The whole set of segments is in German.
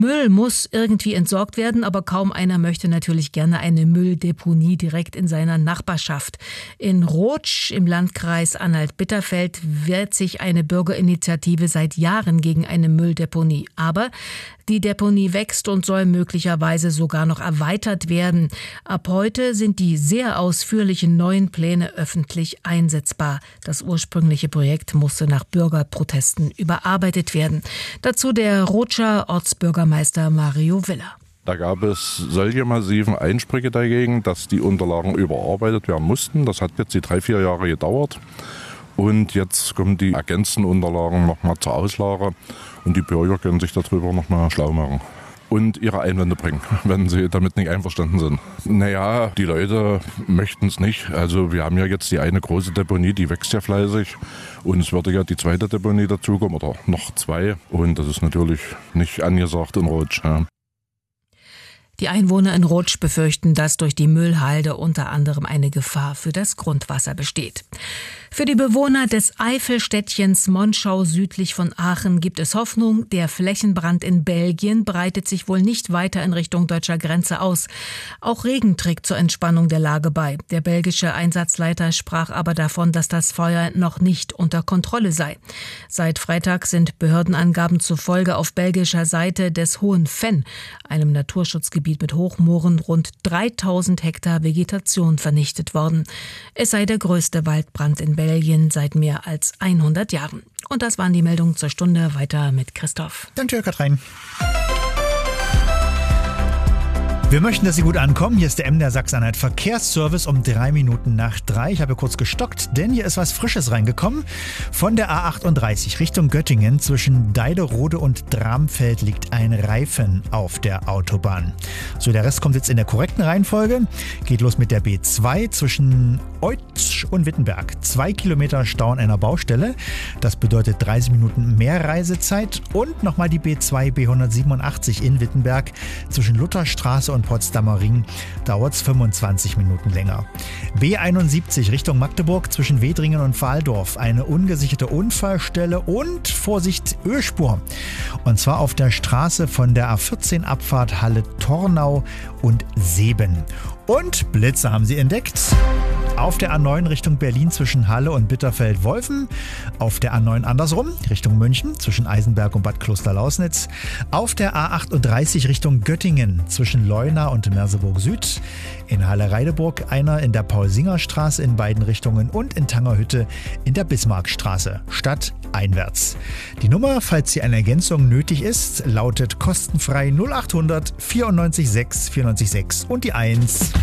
Müll muss irgendwie entsorgt werden, aber kaum einer möchte natürlich gerne eine Mülldeponie direkt in seiner Nachbarschaft. In Rotsch im Landkreis Anhalt-Bitterfeld wehrt sich eine Bürgerinitiative seit Jahren gegen eine Mülldeponie. Aber die Deponie wächst und soll möglicherweise sogar noch erweitert werden. Ab heute sind die sehr ausführlichen neuen Pläne öffentlich einsetzbar. Das ursprüngliche Projekt musste nach Bürgerprotesten überarbeitet werden. Dazu der Rotscher Ortsbürgermeister Mario Willer. Da gab es solche massiven Einsprüche dagegen, dass die Unterlagen überarbeitet werden mussten. Das hat jetzt die 3-4 Jahre gedauert. Und jetzt kommen die ergänzenden Unterlagen nochmal zur Auslage und die Bürger können sich darüber nochmal schlau machen und ihre Einwände bringen, wenn sie damit nicht einverstanden sind. Naja, die Leute möchten es nicht. Also wir haben ja jetzt die eine große Deponie, die wächst ja fleißig und es würde ja die zweite Deponie dazukommen oder noch 2 und das ist natürlich nicht angesagt in Rotsch. Ja. Die Einwohner in Rotsch befürchten, dass durch die Müllhalde unter anderem eine Gefahr für das Grundwasser besteht. Für die Bewohner des Eifelstädtchens Monschau südlich von Aachen gibt es Hoffnung. Der Flächenbrand in Belgien breitet sich wohl nicht weiter in Richtung deutscher Grenze aus. Auch Regen trägt zur Entspannung der Lage bei. Der belgische Einsatzleiter sprach aber davon, dass das Feuer noch nicht unter Kontrolle sei. Seit Freitag sind Behördenangaben zufolge auf belgischer Seite des Hohen Venn, einem Naturschutzgebiet mit Hochmooren, rund 3000 Hektar Vegetation vernichtet worden. Es sei der größte Waldbrand in Belgien seit mehr als 100 Jahren. Und das waren die Meldungen zur Stunde. Weiter mit Christoph. Danke, Katrin. Wir möchten, dass Sie gut ankommen. Hier ist der MDR Sachsen-Anhalt Verkehrsservice um 3 Minuten nach 3. Ich habe kurz gestockt, denn hier ist was Frisches reingekommen. Von der A38 Richtung Göttingen zwischen Deiderode und Dramfeld liegt ein Reifen auf der Autobahn. So, der Rest kommt jetzt in der korrekten Reihenfolge. Geht los mit der B2 zwischen Eutsch und Wittenberg. 2 Kilometer Stau an einer Baustelle. Das bedeutet 30 Minuten mehr Reisezeit. Und nochmal die B2 B187 in Wittenberg zwischen Lutherstraße und Potsdamer Ring dauert es 25 Minuten länger. B71 Richtung Magdeburg zwischen Wedringen und Waldorf. Eine ungesicherte Unfallstelle und Vorsicht, Ölspur. Und zwar auf der Straße von der A14 Abfahrt Halle-Tornau und Seeben. Und Blitze haben sie entdeckt. Auf der A9 Richtung Berlin zwischen Halle und Bitterfeld-Wolfen. Auf der A9 andersrum Richtung München zwischen Eisenberg und Bad Klosterlausnitz. Auf der A38 Richtung Göttingen zwischen Leuna und Merseburg Süd. In Halle-Reideburg einer in der Paul-Singer-Straße in beiden Richtungen und in Tangerhütte in der Bismarckstraße, stadteinwärts. Die Nummer, falls hier eine Ergänzung nötig ist, lautet kostenfrei 0800 94 6 94 6 und die 1.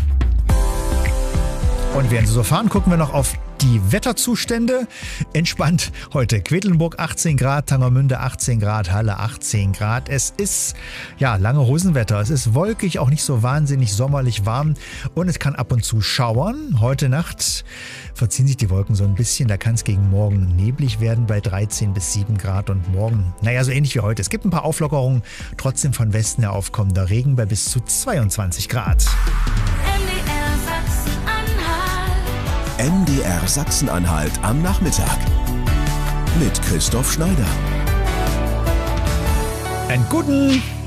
Und während Sie so fahren, gucken wir noch auf die Wetterzustände. Entspannt heute Quedlinburg 18 Grad, Tangermünde 18 Grad, Halle 18 Grad. Es ist ja lange Hosenwetter. Es ist wolkig, auch nicht so wahnsinnig sommerlich warm und es kann ab und zu schauern. Heute Nacht verziehen sich die Wolken so ein bisschen. Da kann es gegen morgen neblig werden bei 13 bis 7 Grad und morgen, naja, so ähnlich wie heute. Es gibt ein paar Auflockerungen, trotzdem von Westen her aufkommender Regen bei bis zu 22 Grad. MDR Sachsen-Anhalt am Nachmittag mit Christoph Schneider. Einen guten